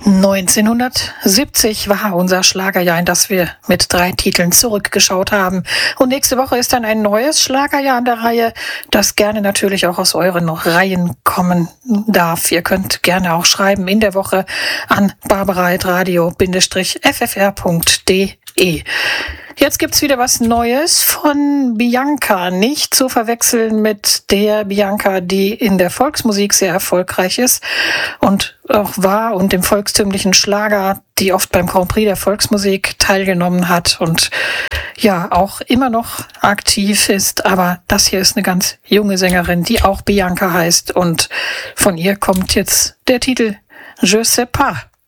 1970 war unser Schlagerjahr, in das wir mit 3 Titeln zurückgeschaut haben. Und nächste Woche ist dann ein neues Schlagerjahr an der Reihe, das gerne natürlich auch aus euren Reihen kommen darf. Ihr könnt gerne auch schreiben in der Woche an barbara@radio-ffr.de. Jetzt gibt's wieder was Neues von Bianca. Nicht zu verwechseln mit der Bianca, die in der Volksmusik sehr erfolgreich ist und auch war und im volkstümlichen Schlager, die oft beim Grand Prix der Volksmusik teilgenommen hat und ja auch immer noch aktiv ist. Aber das hier ist eine ganz junge Sängerin, die auch Bianca heißt, und von ihr kommt jetzt der Titel Je sais pas.